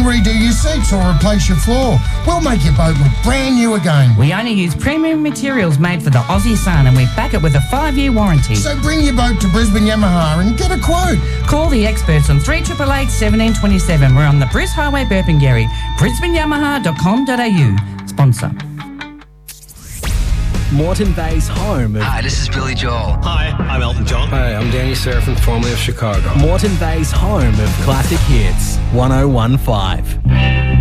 even redo your seats or replace your floor. We'll make your boat look brand new again. We only use premium materials made for the Aussie sun, and we back it with a 5-year warranty. So bring your boat to Brisbane Yamaha and get a quote. Call the experts on 3888 1727. We're on the Bris Highway, Burpengary. BrisbaneYamaha.com.au. Sponsor. Moreton Bay's home of... Hi, this is Billy Joel. Hi, I'm Elton John. Hi, I'm Danny Serafin, formerly of Chicago. Moreton Bay's home of classic hits, 1015.